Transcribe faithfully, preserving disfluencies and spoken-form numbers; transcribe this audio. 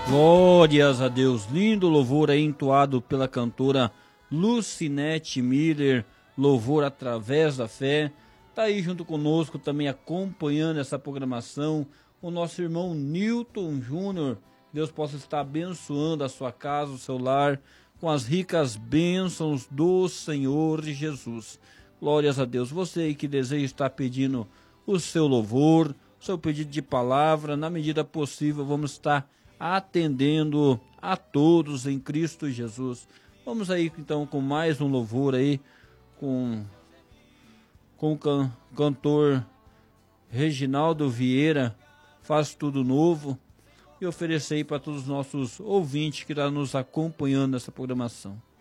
Glórias a Deus, lindo louvor aí entoado pela cantora Lucinete Miller, louvor através da fé. Tá aí junto conosco também acompanhando essa programação o nosso irmão Newton Júnior. Deus possa estar abençoando a sua casa, o seu lar, com as ricas bênçãos do Senhor Jesus. Glórias a Deus. Você aí que deseja estar pedindo o seu louvor, o seu pedido de palavra, na medida possível vamos estar atendendo a todos em Cristo Jesus. Vamos aí então com mais um louvor aí com, com o can, cantor Reginaldo Vieira, Faz Tudo Novo, e oferecer aí para todos os nossos ouvintes que estão nos acompanhando nessa programação.